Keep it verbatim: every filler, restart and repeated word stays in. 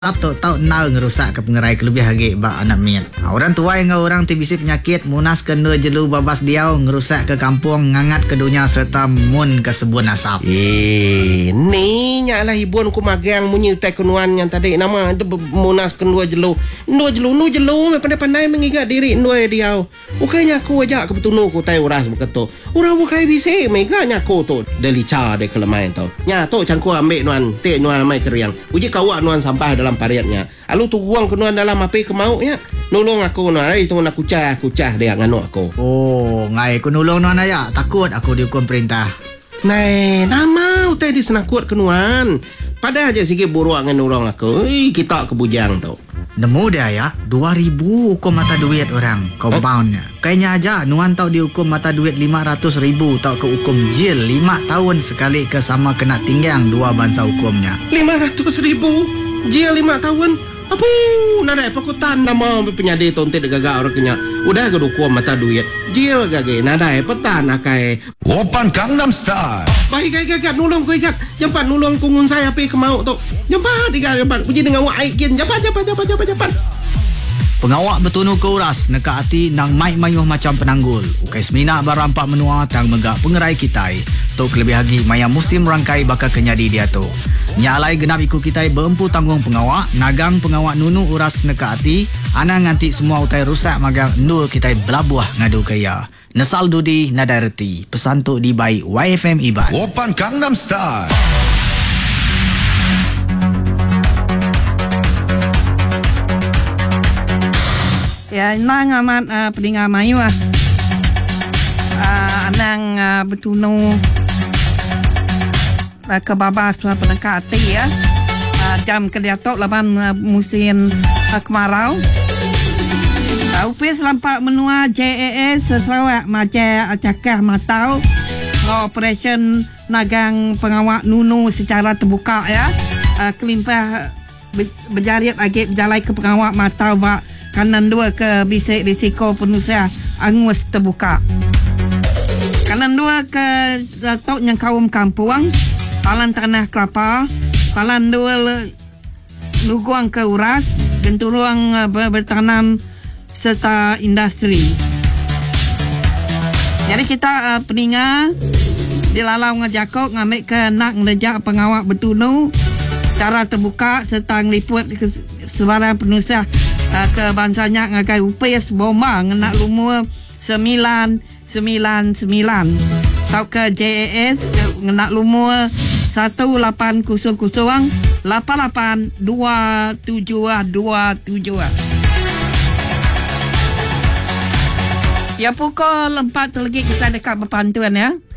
Apa tahu nal ngerusak ke pengerai kelebih hagi bak anak miat. Ha, orang tua yang orang tibisi penyakit munas kena jelu babas diau ngerusak ke kampung ngangat ke dunia serta mun ke sebun asap. Eh, ni nyalah hibun ku magang munyi utai kenuan yang tadi nama de, munas kendua jelu. Ndua jelu nu jelu me pandai-pandai mengigat diri ndua diau. Ukainya aku ajak ke betunu ku tai uras beketo. Urang bukai bisi meganya aku tu delica de kelemain tau. Nya tu cangku ambil nuan, te nuan mai keriang. Uji kawak nuan sampah dalam pariatnya. Alu tu uang kenuan dalam api kemau ya. Nolong aku nuan itu nak kucah kucah dia nganu aku. Oh, ngai ku nolong nuan aya. Takut aku dihukum perintah. Nai, nama utai di senakut kenuan. Pada aja sikit buruak dengan orang aku. Ih, kita kebujang tau. Nemu dia ya, dua ribu hukum mata duit orang, compoundnya. Kayaknya aja, nuan tau dihukum mata duit lima ratus ribu, tau ke hukum jil lima tahun sekali ke sama kena tinggang dua bangsa hukumnya. lima ratus ribu? Jil lima tahun? Apa? Nada apa ku tanda mau penyadi tonte de gagak orang kenya. Udah ke hukum mata duit. Jil gage, nada apa tan akai. Open Gangnam Style. Baik gagak gagak nulung ku ikat. Jampat nulung kungun saya api kemau tu. Jampat ikat jampat. Puji dengan wak aikin. Jampat jampat jampat jampat jampat. Pengawak betunu ke uras neka hati nang mai mayuh macam penanggul. Ukai semina barampak menua tang megak pengerai kitai. Tok lebih lagi maya musim rangkai bakal kenyadi dia tu. Nyalai genap ikut kitai berempu tanggung pengawak, nagang pengawak nunu uras neka hati, ana nganti semua utai rusak magang nul kitai belabuah ngadu kaya. Nesal dudi nadai reti. Pesan tu di by Y F M Iban. Open Gangnam Style. Ya, nang amat uh, peninga mayu ah. Uh, anang uh, betunu uh, kebabas uh, pendekat hati ya. Uh, jam kediatok laban uh, musim uh, kemarau. Uh, upis lampak menua J A S Sarawak maja cakah matau operation nagang pengawak nunu secara terbuka ya. Uh, kelimpah berjariat agak berjalai ke pengawak matau bak kanan dua ke bisik risiko penusia angus terbuka. Kanan dua ke tok yang kaum kampung, palan tanah kelapa, palan dua luguang ke uras, genturuang bertanam serta industri. Jadi kita uh, peninga dilalau ngajakok ngambil ke nak ngerejak pengawak betunu cara terbuka serta ngeliput ke sebarang penusia Uh, ke bansanya ngagai upes bomba ngenak lumur sembilan sembilan sembilan tau ke J A S ngenak lumur satu lapan kosong kosong lapan lapan dua tujuh dua tujuh. Ya pukul empat lagi kita dekat berpantuan ya.